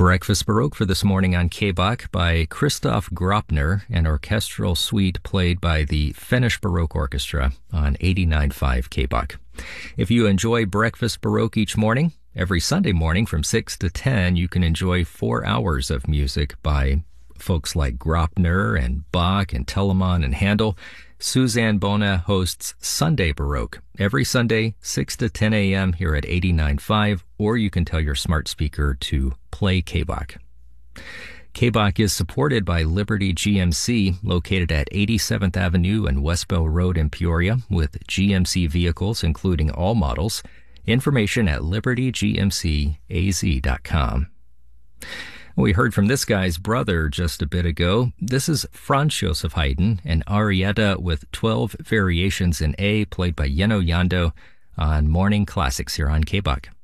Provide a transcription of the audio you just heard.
Breakfast Baroque for this morning on K-Bach by Christoph Grobner, an orchestral suite played by the Finnish Baroque Orchestra on 89.5 K-Bach. If you enjoy Breakfast Baroque each morning, every Sunday morning from 6 to 10, you can enjoy 4 hours of music by folks like Grobner and Bach and Telemann and Handel. Suzanne Bona hosts Sunday Baroque every Sunday, 6 to 10 a.m. here at 89.5, or you can tell your smart speaker to play K-Bach. K-Bach is supported by Liberty GMC, located at 87th Avenue and Westbell Road in Peoria, with GMC vehicles including all models. Information at libertygmcaz.com. We heard from this guy's brother just a bit ago. This is Franz Joseph Haydn, an arietta with 12 variations in A, played by Jenno Jando on Morning Classics here on K-Bach.